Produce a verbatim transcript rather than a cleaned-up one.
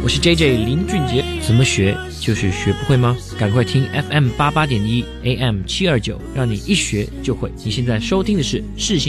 我是 J J 林俊杰。怎么学就是学不会吗？赶快听 F M 八八点一 A M 七二九，让你一学就会。你现在收听的是世新